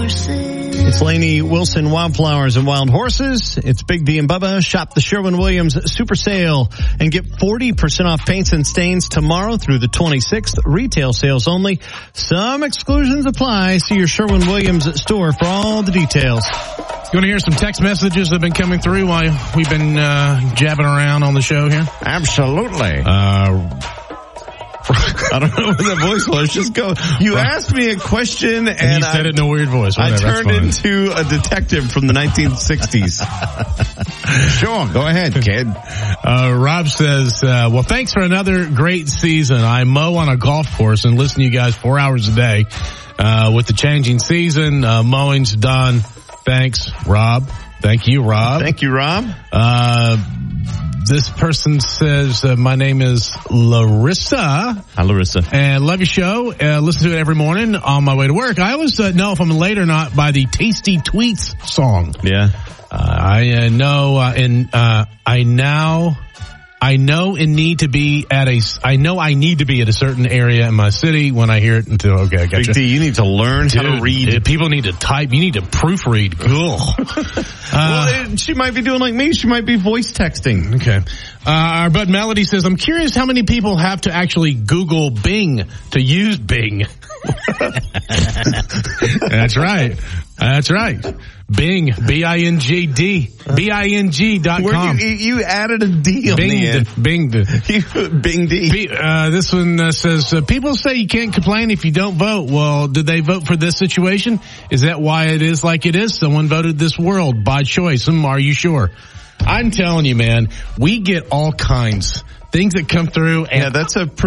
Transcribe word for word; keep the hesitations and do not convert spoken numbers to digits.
horses. It's Lainey Wilson, Wildflowers and Wild Horses. It's Big D and Bubba. Shop the Sherwin-Williams Super Sale and get forty percent off paints and stains tomorrow through the twenty-sixth. Retail sales only. Some exclusions apply. See your Sherwin-Williams store for all the details. You want to hear some text messages that have been coming through while we've been uh, jabbing around on the show here? Absolutely. Uh, I don't know what that voice was. Just go. You asked me a question, and, and you said I, it in a weird voice. Whatever, I turned into a detective from the nineteen sixties. Sure, go ahead, kid. Uh, Rob says, uh, well, thanks for another great season. I mow on a golf course and listen to you guys four hours a day. Uh, with the changing season, uh, mowing's done. Thanks, Rob. Thank you, Rob. Thank you, Rob. Uh, This person says, uh, my name is Larissa. Hi, Larissa. And love your show. Uh, listen to it every morning on my way to work. I always uh, know if I'm late or not by the Tasty Tweets song. Yeah. Uh, I uh, know, uh, and uh, I now, I know and need to be at a, I know I need to be at a certain area in my city when I hear it until, okay, I got Big you. D, you need to learn Dude, how to read. dude, people need to type. You need to proofread. Ugh. Uh, well, it, she might be doing like me. She might be voice texting. Okay. Uh, our bud Melody says, I'm curious how many people have to actually Google Bing to use Bing. That's right. That's right. Bing, B I N G D, B I N G dot com. You, you added a D on Bing, the end. Bing, Bing D. B, uh, this one uh, says, uh, people say you can't complain if you don't vote. Well, did they vote for this situation? Is that why it is like it is? Someone voted this world by choice. Um, are you sure? I'm telling you, man, we get all kinds things that come through. And yeah, that's a